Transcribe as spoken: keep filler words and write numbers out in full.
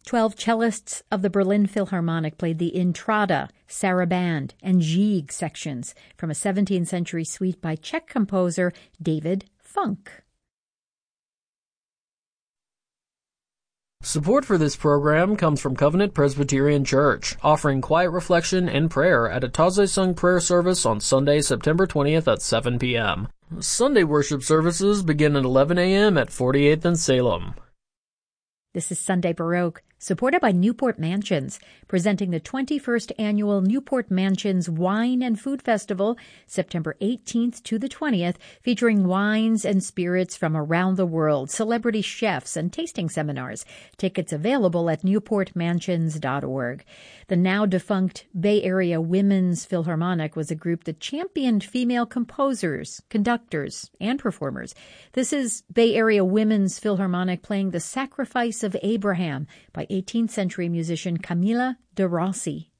Twelve cellists of the Berlin Philharmonic played the Intrada, Saraband, and Gigue sections from a seventeenth century suite by Czech composer David Funk. Support for this program comes from Covenant Presbyterian Church, offering quiet reflection and prayer at a Taizé Sung prayer service on Sunday, September twentieth at seven p.m. Sunday worship services begin at eleven a.m. at forty-eighth and Salem. This is Sunday Baroque, supported by Newport Mansions, presenting the twenty-first Annual Newport Mansions Wine and Food Festival, September eighteenth to the twentieth, featuring wines and spirits from around the world, celebrity chefs, and tasting seminars. Tickets available at newport mansions dot org. The now-defunct Bay Area Women's Philharmonic was a group that championed female composers, conductors, and performers. This is Bay Area Women's Philharmonic playing The Sacrifice of Abraham by eighteenth century musician Camilla de Rossi.